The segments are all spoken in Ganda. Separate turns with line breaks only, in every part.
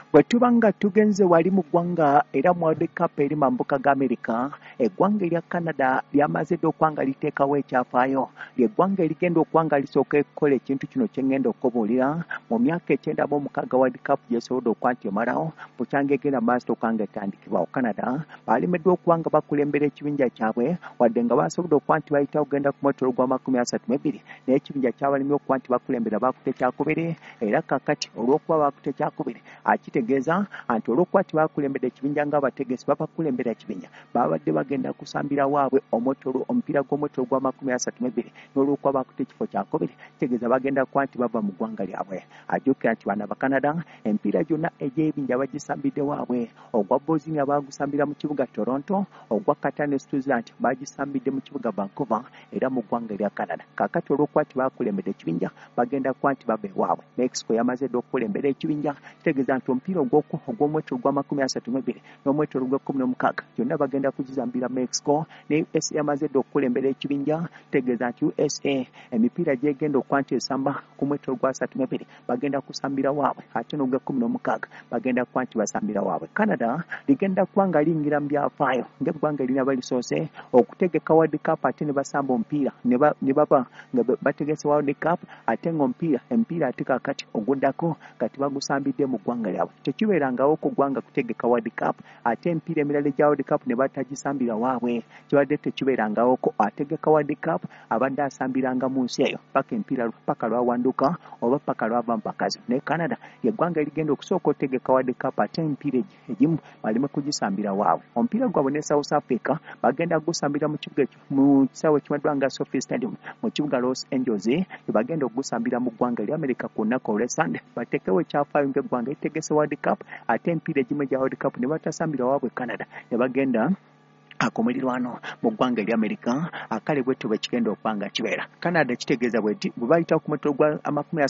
bwe tuba nga tugenze wali mu ggwanga era mu World Cup eri mambuka ga Amerika, eggwanga erya Canada lyamaze dda okuba nga liteekawo ekyafaayo. Ly'eggwanga erigenda okuba nga lisooka okukola ekintu kino kye ngenda okubuulira mu myaka 96 World Cup gyesobodde okuba nti emalawo bukyanga egenda maaso okuba nga etandikibwawo. Canada baalemeddwa okuba nga bakulembera ekibinja kyabwe wadde nga basobodde okuba nti bayita okugenda ku mwetoolo gwa 32 naye ekibinja kyabalemye okuba nti bakulembera bakutte kyakubiri era kakati olw'okuba bakutte kyakubiri akitegeeza nti olw'okuba tibakulembera ekibinja ng'abategesi babakulembera ekibinja babadde bagenda kusambira waabwe omupiira gw'omwetoolo gwa 32 n'olw'okuba bakutte ekifo kyakubiri kitegeeza bagenda kuba nti bava mu ggwanga lyabwe. Ajjukira nti bana Canada empiira gyonna egy'ebinja bagisambidde waabwe. Ogwa Bosnia baagusambira mu kibuga Toronto, ogwa Qatar ne Switzerland bagisambidde mu kibuga Vancouver era mu ggwanga erya Canada. Kaakati olw'okuba tibakulembera ekibinja bagenda kuba nti bava ewaabwe. Mexico yamaze dda okukulembera ekibinja kitegeeza nti omupiira ogw'omwetoolo gwa 32 n'omwetoolo gwa 16 gyonna bagenda kugizambira Mexico ne USA yamaze dda okukulembera ekibinja kitegeeza nti USA emipiira gyegenda okuba nti esamba ku mwetoolo gwa 32 bagenda kusambira waabwe ate n'ogwa 16 bagenda kuba nti basambira waabwe. Canada ligenda kuba nga liyingira mu byafaayo ng'eggwanga erina balisoose okutegeka World Cup ate ne basamba omupiira ne baba nga bategese World Cup ate ng'omupiira ate kaakati oguddako kati bagusambidde mu ggwanga lyabwe. Tekibeerangawo ku ggwanga kutegeka World Cup ate empiira emirala egya World Cup ne batagisambira waabwe. Kibadde tekibeerangawo ko ategeka World Cup abadde asambiranga mu nsi eyo paka lwawanduka oba paka lwava mpakazi. Ne Canada yeggwanga erigenda okusooka otegeka World Cup ate empiira egimu baleme kugisambira waabwe. Omupiira gwabwe ne South Africa bagenda gusambira mu kibuga mu kisaawe ekimanyiddwa nga Sophie Stadium mu kibuga Los Angeles bagenda okugusambira mu ggwanga erya Amerika ku lunaku olw'Essande bateekewo ekyafaayo ng'eggwanga etegese World Cup ate empiira egimu egya World Cup ne batasambira waabwe Canada ne bagenda akomerirwano mu ggwanga erya Amerika akale bwetyo bwe kigenda okuba nga kibeera. Canada kitegeeza bweti bwe bayita ku mwetoolo gwa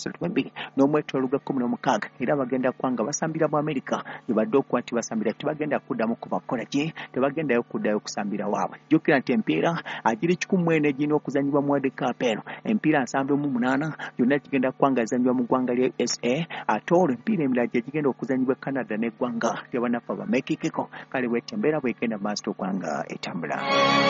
32 n'omwetoolo gwa 16 era bagenda kuba nga basambira mu Amerika bye badde okuba nti basambira tebagenda kuddamu kubakola ki tebagendayo kuddayo kusambira waabwe. Jjukira nti empiira agiri 14 egirina okuzanyibwa mu World Cup eno empiira 78 gyonna kigenda kuba nga zanyibwa mu ggwanga lya USA ate olwo empiira emirala gye gigenda okuzanyibwa Canada n'eggwanga ly'abanafu abamekikiko kale bwetyo embeera bwegenda maaso okuba nga etambula.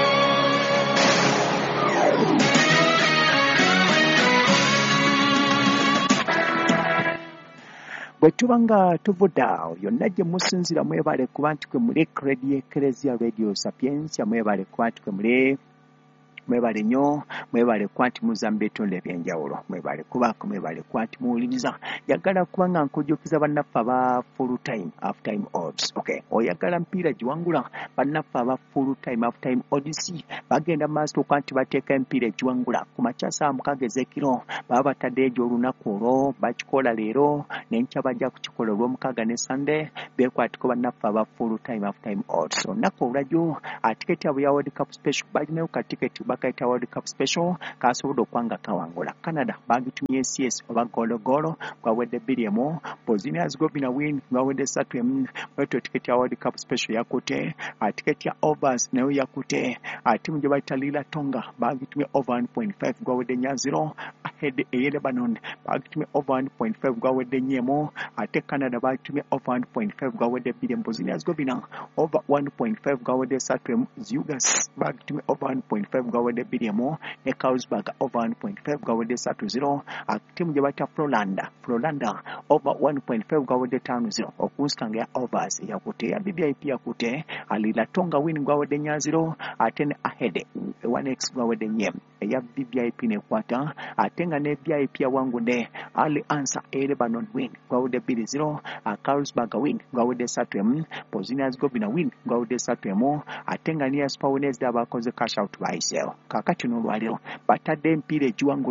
Bwe tuba nga tuvudde awo yonna gye musinzira mwebale kuba nti kwe muli Radio Ecclesia Radio Sapientia mwebale kuba nti kwe muli mwebale nnyo mwebale kuba nti muzza mu bitundu ebyenjawulo mwebale kubaako mwebale kuba nti muwuliriza. Njagala kuba nga nkujjukiza bannaffe aba full time half time odds. Okay, oyagala mpiira giwangula bannaffe aba full time half time odds bagenda maaso okuba nti bateeka empiira egiwangula ku makya saa 6 ez'ekiro baba batadde egy'olunaku olwo bakikola leero n'enkya bajja kukikola olw'omukaaga ne Sunday beekwatiko bannaffe aba full time half time odds. Olunaku olwajjo atiketi abo ya World Cup special balinayo katiketi bakaita World Cup special kasobodde okuba nga kawangula. Canada bagitumye CS oba gologolo gwawedde 2 Bosnia's Gobina win gwawedde 3 bwetyo tiketi ya World Cup special yakute tiketi ya overs nayo yakute timu gye bayita Lila Tonga bagitumye over 1.5 gwawedde 0 ahead eye Lebanon bagitumye over 1.5 gwawedde 4 ate Canada bagitumye over 1.5 gwawedde 2 Bosnia's Gobina over 1.5 gwawedde 3 Zugas bagitumye over 1.5 gwawedde 2 ne Carlsberg over 1.5 gwawedde 3-0 timu gye bayita Florida over 1.5 gwawedde 5-0 okunsika ya overs yakute ya BBIP yakute Lila Tonga win gwawedde 0 ate ne ahead 1x gwawedde 4 ya BBIP nekwata ate nga ne BIP yawangudde Ali Answer Lebanon win gwawedde 2-0 Carlsberg win gwawedde 3 Bosnia's Gobina win gwawedde 3 ate nga ne Spawnes abakoze cash out bayiseo. Kakati n'olwaliro batadde empiira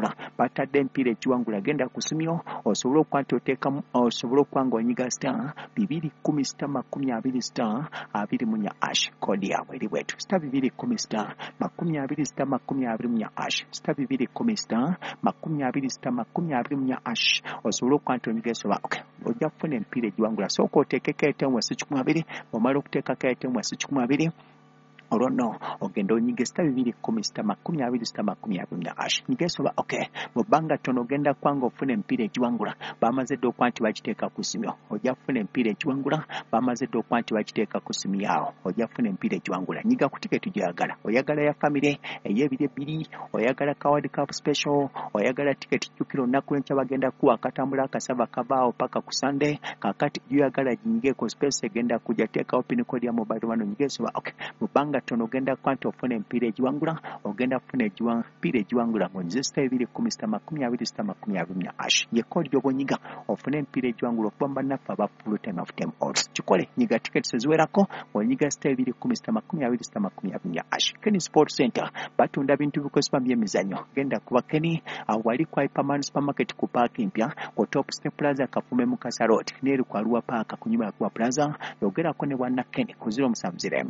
egiwangula genda kusumyo osobola okuba nti oteekamu osobola okuba nga onyiga star 210 star 20 star 24 ash kodi yaabwe eri bwetu star 210 star 20 star 24 ash star 210 star 20 star 24 ash osobola okuba nti onyiga esoba okay ojja kufuna empiira egiwangula sooka oteekeko etemu wasi 12 omala okuteekako etemu wasi 12 olwono ogenda onyiga sita 2-10-20-20 nigesoba okay mubanga tono ogenda kwanga ofuna empiira egiwangula bamaze dde okuba nti bagiteeka ku simyo ojja kufuna empiira egiwangula bamaze dde okuba nti bagiteeka ku simu yaawo ojja kufuna empiira egiwangula nyiga ku tiketi gy'oyagala oyagala ya famire ey'ebiri ebbiri oyagala ka World Cup special oyagala tiketi jjukira olunaku lw'enkya bagenda kuwa akatambula akasava kabaawo paka ku Sunday kakati gy'oyagala ginyigeeko space egenda kujja teekawo pin code ya mobile wano nyigeesoba okay mubanga tono ogenda kuba nti ofuna empiira egiwangula ogenda kufuna empiira egiwangula ng'onyize sita 2-10-20-20 ye kodi gy'obonyiga ofuna empiira egiwangula okuva mu bannaffe aba full time of time odds kikole nyiga tiketi seziwerako onyiga sita 2-10-20-20 Kenny Sports Center batunda bintu bikozesebwa by'emizannyo genda kuba Kenny wali kwa Hyperman Supermarket ku paaki mpya ku Top Step Plaza Kafume Mukasa Road n'eri kwa Lua Park ku nyuma ya Lua Plaza yogerako ne bwanna Kenny ku 070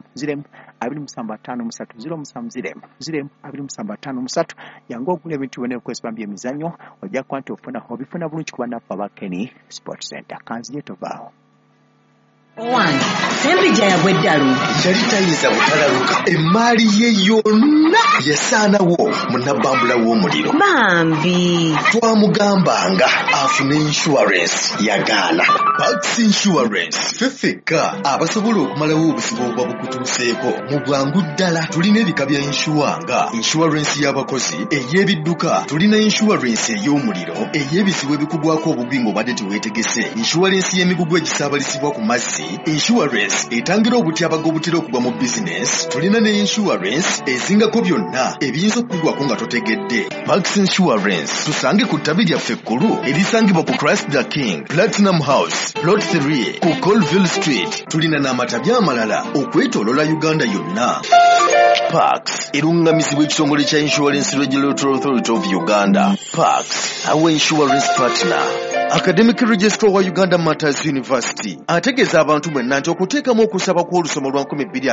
07553 yangu ogula ebintu byonna ebikozesebwa by'emizannyo ojja kuba nti obifuna bulungi ku bannaffe aba Kenny Sports Center kanzije tovaawo
Owange, Sembija yagweddalu.
Yali tayinza butalaluka. Emmaali ye yonna yasaanawo munnabambula w'omuliro.
Bambi.
Twamugambanga afune insurance yagaana. Pax Insurance feffeka abasobola okumalawo obuzibu obwa bukutuuseeko mu bwangu ddala. Tulina ebika bya insuwa insurance y'abakozi, ey'ebidduka, tulina insurance ey'omuliro, ey'ebizibu ebikugwako obugwi ng'obadde teweetegese, insurance y'emigugu egisaabalisibwa ku mazzi, insurance etangira obutyabaga obutera okugwa mu business, tulina ne insurance ezingako byonna ebiyinza okugwako nga totegedde. Max Insurance tusange ku ttabi lyaffe ekkulu erisangibwa ku Christ the King Platinum House Plot 3 ku Colville Street. Tulina n'amatabi amalala okwetoolola Uganda yonna. Pax erungamizibwa ekitongole kya Insurance Regulatory Authority of Uganda. Pax our insurance partner. Academic Registrar wa Uganda Matters University ategeeza abantu mwenna nti okuteekamu okusaba kw'olusomo lwa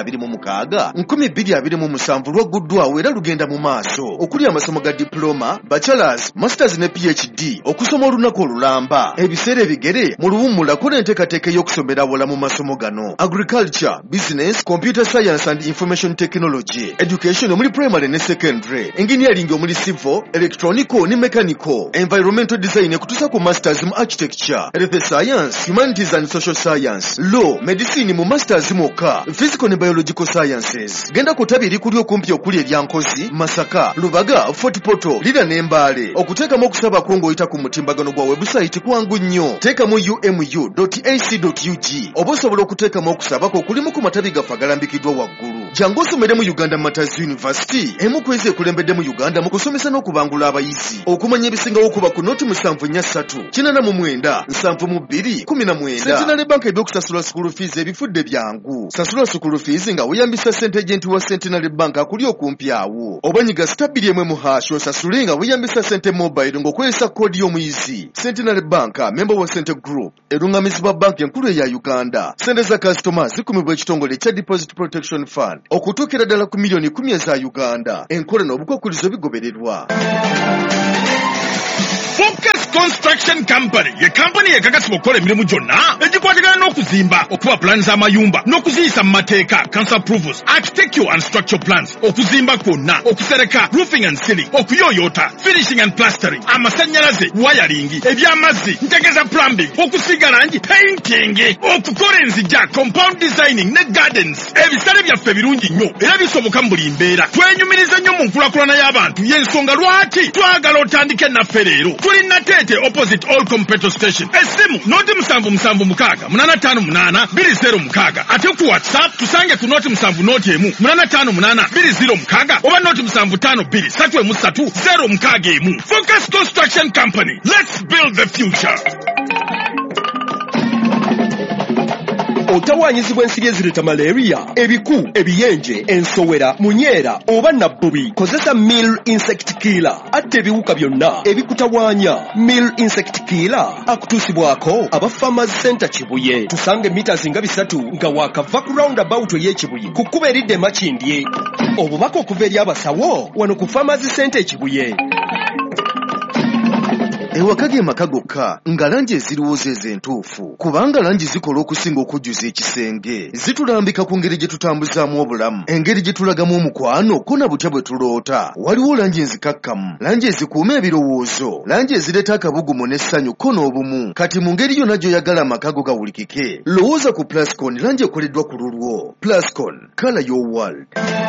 2026-2027 lwagguddwawo era lugenda mu maaso okuli amasomo ga diploma, bachelors, masters ne PhD okusoma olunaku olulamba. Ebiseera ebigere mu luwummula kola enteekateeka y'okusomera awola mu masomo gano: agriculture, business, computer science and information technology, education omuli primary ne secondary, engineering omuli civil, electronical ne mechanical, environmental design ekutusa ku masters mu architecture, health science, humanities and social science, law, medicine mu masters mwokka, physical ne biological sciences. Genda ku ttabi erikuli okumpi okuli eryankozi, Masaka, Lubaga, Fort Portal, Lira n'Embaale. Okuteekamu okusaba kwo ng'oyita ku mutimbagano gwa website kwangu nnyo. Teekamu umu.ac.ug oba osobola okuteekamu okusaba kwo kulimu ku matabi gaffe agalambikiddwa waggulu. Jangu osomere mu Uganda Matters University, emu ku ezi ekulembedde mu Uganda mu kusomesa n'okubangula abayizi. Okumanya ebisingawo okuba ku noti 743 792 Centenary Bank ebyokusasula school fees ebifudde byangu. Sasula school fees nga weeyambisa ssente agenti wa Centenary Bank akuli okumpi awo. Obanyiga stabili emwe mu hash osasule nga weeyambisa ssente mobile ng'okozesa koodi y'omuyizi. Centenary Bank member wa Centre Group erungamizibwa banki enkulu eya Uganda. Ssente za customers zikumibwa ekitongole kya Deposit Protection Fund okutuukira ddala ku milioni 10 eza Uganda. Enkola n'obukwakkulizo bigobererwa.
Focus Construction Company ye company ekakasibwa okukola emirimu gyonna egikwatagana n'okuzimba, okuba plani z'amayumba n'okuziyisa mu mateeka, council approvals, architectural and structural plans, okuzimba kwonna, okusereka, roofing and ceiling, okuyooyoota, finishing and plastering, amasannyalaze, wiring, eby'amazzi, ntegeza plumbing, okusiiga langi, painting, okukola enzija, compound designing ne gardens. Ebisale byaffe birungi nnyo era bisoboka mu buli mbeera. Twenyumiriza nnyo mu nkulaakulana y'abantu, y'ensonga lwaki twagala otandike naffe leero. Tulina Tete opposite Allcom petrol station. Esimu noti 756-858-206. Ate ku WhatsApp tusange ku noti 7 noti emu 858-206 oba noti 752-333-061. Focus Construction Company. Let's build the future.
Otawanyizibwa ensiri ezireta malaria, ebiku, ebiyenje, ensowera, munyera oba nabbubi. Kozesa Mill Insect Killer. Atte ebiwuka byonna ebikutawanya. Mill Insect Killer akutuusibwako aba Farmers Center Kibuye. Tusange meters nga 3 nga wakava ku roundabout ey'Ekibuye ku kkubo eridde Makindye. Obubaka okuva eri abasawo wano ku Farmers Center Kibuye.
ewaka ge maka gokka nga langi eziriwoza ez'entuufu kubanga langi zikola okusinga okujjuza ekisenge zitulambika ku ngeri gye tutambuzaamu obulamu engeri gye tulagamu omukwano ko na butya bwe tuloota waliwo langi enzikakkamu langi ezikuuma ebirowoozo langi ezireeta akabugumu n'essanyu ko n'obumu kati mu ngeri yonna gy'oyagala amaka go gawulikike lowooza ku Plascon langi ekoleddwa ku lulwo Plascon color your world.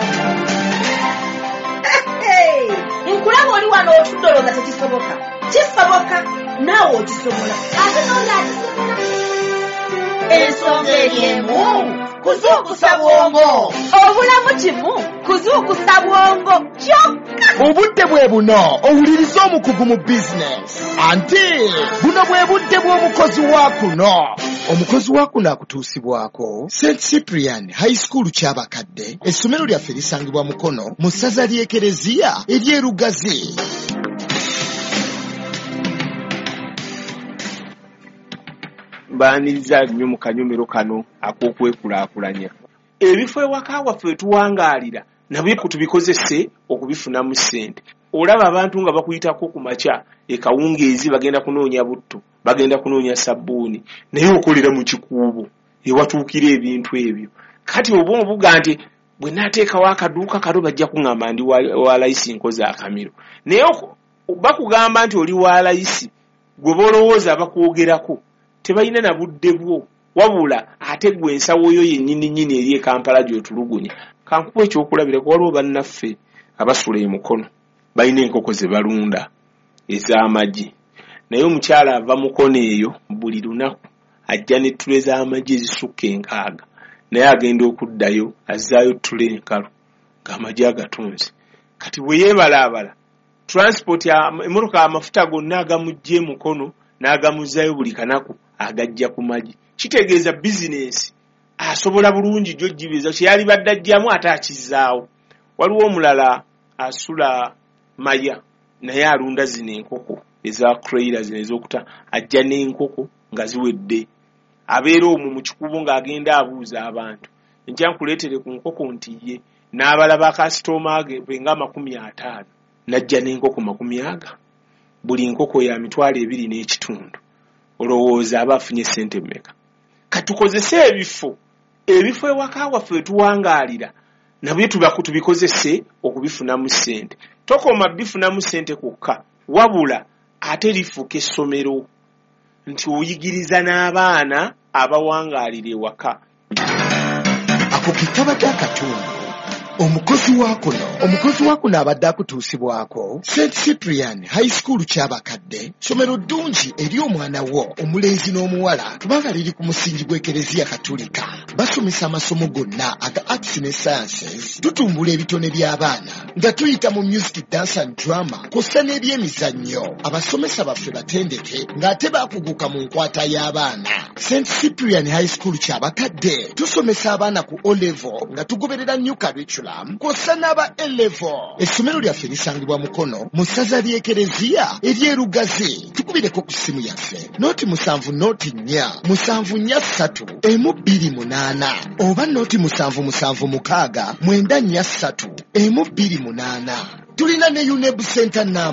Nkulaba oli wano otudoloza tekisoboka naawe okisobola ate n'ola akisobola ensonga eriemu kuzuukusa bwongo obulamu kimu kuzuukusa bwongo kyokka
obudde bwe buno owuliriza omukugu mu bizinesi anti buno bwe budde bw'omukozi wa kuno omukozi wa kuno akutuusibwako St. Cyprian High School ky'abakadde essomero lyaffe lisangibwa Mukono mu ssaza ly'Ekereziya ery'Erugazi.
Mbaaniriza nnyo mu kanyomero kano ak'okwekulaakulanya ebifo ewaka waffe tuwangaalira nabyo tubikozese okubifunamu ssente. Olaba abantu nga bakuyitako ku makya ekawungeezi bagenda kunoonya butto bagenda kunoonya sabbuuni naye okolera mu kikuubo ewatuukira ebintu ebyo. Kati oba obuga nti bwe naateekawo akaduuka kalo bajja kuŋŋamba ndi wa layisi nkoze akamiro naye bakugamba nti oli wa layisi gwe bolowooza bakwogerako tebalina na budde bwo wabula ate gwe ensawo yo yennyini eri e Kampala gy'otulugunya. Kankuba ekyokulabirako waliwo bannaffe abasula e Mukono balina enkoko ze balunda ez'amagi naye omukyala ava Mukono eyo buli lunaku ajja ne ttule z'amagi ezisukka 6 naye agenda okuddayo azzaayo ttule enkalu ng'amagi agatunze. Kati bwe yeebalaabala transport emmotoka amafuta gonna agamugje Mukono n'agamuzzaayo buli kanaku agajja ku magi. Kitegeeza bizinesi asobola bulungi gy'ogibeza kyeyali badde ajjamu ate akizzaawo. Waliwo omulala asula Maya naye alunda zino enkoko eza Creator zino ez'okuta ajja n'enkoko nga ziwedde abeera omwo mu kikubo ng'agenda abuuza abantu enkya nkuleetere ku nkoko nti ye n'abalaba kasitoma ge benga 50 najja n'enkoko 50 buli nkoko ya 2.5 olowooza aba afunye ssente mmeka. Katukozese ebifo ewaka waffe tuwangaalira nabyo tubikozese okubifunamu ssente. Tokoma bifunamu ssente kokka wabula ate lifuuka essomero nti oyigiriza n'abaana abawangaalira ewaka.
Ako kitaba ky'akatundu omukozi wa kuno abadde akutuusibwako St. Cyprian High School ky'abakadde ssomero ddungi eri omwana wo omulenzi n'omuwala kubanga liri ku musingi gw'Ekereziya Katolika. Basomesa amasomo gonna aga arts ne sciences. Tutumbula ebitone by'abaana nga tuyita mu music, dance and drama kw'ossa n'ebyemizannyo. Abasomesa baffe batendeke ng'ate baakuguka mu nkwata y'abaana. St. Cyprian High School ky'abakadde tusomesa abaana ku O-level nga tugoberera new curriculum kw'ossa n'aba A-level. Essomero lyaffe lisangibwa Mukono mu ssaza ly'Ekereziya ery'Erugazi. Tukubireko ku ssimu yaffe noti 79443 oba noti 776 943 128. Tulina ne UNEB Center number